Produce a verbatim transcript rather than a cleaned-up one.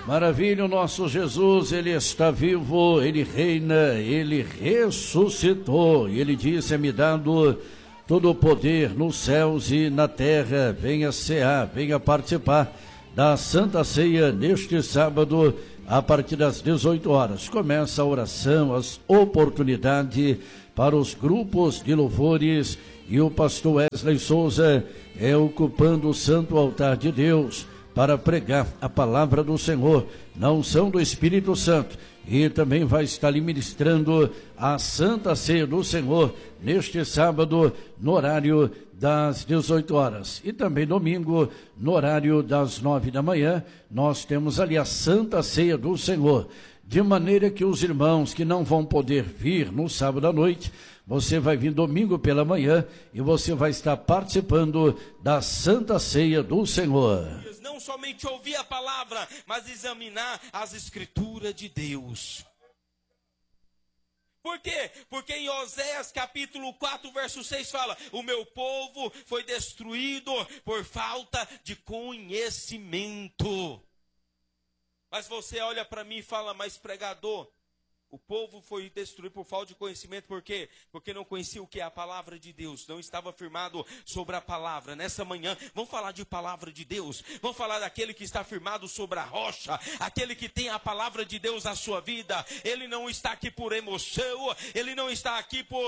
Maravilha, o nosso Jesus, ele está vivo, ele reina, ele ressuscitou. E ele disse: é-me dado todo o poder nos céus e na terra. Venha cear, venha participar da Santa Ceia neste sábado, a partir das dezoito horas. Começa a oração, as oportunidades para os grupos de louvores, e o pastor Wesley Souza é ocupando o santo altar de Deus para pregar a palavra do Senhor, na unção do Espírito Santo, e também vai estar ali ministrando a Santa Ceia do Senhor neste sábado, no horário das dezoito horas, e também domingo, no horário das nove da manhã, nós temos ali a Santa Ceia do Senhor, de maneira que os irmãos que não vão poder vir no sábado à noite, você vai vir domingo pela manhã e você vai estar participando da Santa Ceia do Senhor. Não somente ouvir a palavra, mas examinar as escrituras de Deus. Por quê? Porque em Oséias capítulo quatro, verso seis fala: o meu povo foi destruído por falta de conhecimento. Mas você olha para mim e fala: mas pregador, o povo foi destruído por falta de conhecimento, por quê? Porque não conhecia o que é a palavra de Deus, não estava firmado sobre a palavra. Nessa manhã, vamos falar de palavra de Deus, vamos falar daquele que está firmado sobre a rocha, aquele que tem a palavra de Deus na sua vida. Ele não está aqui por emoção, ele não está aqui por